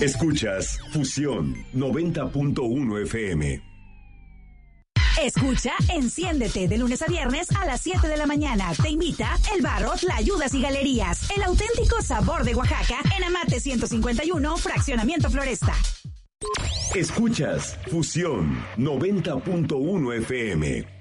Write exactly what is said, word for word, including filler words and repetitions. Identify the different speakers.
Speaker 1: Escuchas Fusión noventa punto uno F M.
Speaker 2: Escucha Enciéndete de lunes a viernes a las siete de la mañana. Te invita El Barro, Tlayudas y Galerías. El auténtico sabor de Oaxaca en Amate ciento cincuenta y uno, Fraccionamiento Floresta.
Speaker 1: Escuchas Fusión noventa punto uno F M.